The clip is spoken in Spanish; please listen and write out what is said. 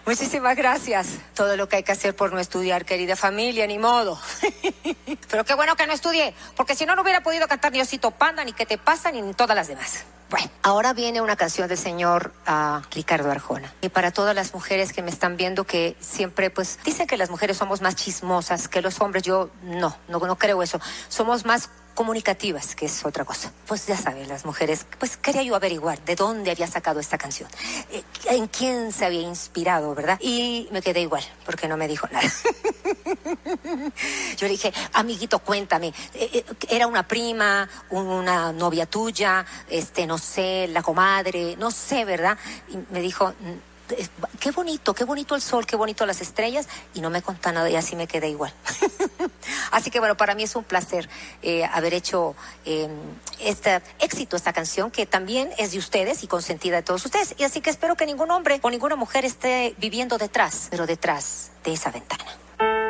Muchísimas gracias. Todo lo que hay que hacer por no estudiar, querida familia, ni modo. Pero qué bueno que no estudié, porque si no, no hubiera podido cantar ni Osito Panda, ni ¿Qué te pasa?, ni todas las demás. Bueno, ahora viene una canción del señor Ricardo Arjona. Y para todas las mujeres que me están viendo, que siempre, pues, dicen que las mujeres somos más chismosas que los hombres. Yo no creo eso. Somos más comunicativas, que es otra cosa. Pues ya saben, las mujeres, pues quería yo averiguar de dónde había sacado esta canción, en quién se había inspirado, ¿verdad? Y me quedé igual, porque no me dijo nada. Yo le dije, amiguito, cuéntame, ¿era una prima, una novia tuya, no sé, la comadre, no sé, ¿verdad? Y me dijo, qué bonito el sol, qué bonito las estrellas, y no me contó nada, y así me quedé igual. Así que bueno, para mí es un placer haber hecho este éxito, esta canción, que también es de ustedes y consentida de todos ustedes. Y así que espero que ningún hombre o ninguna mujer esté viviendo detrás, pero detrás de esa ventana.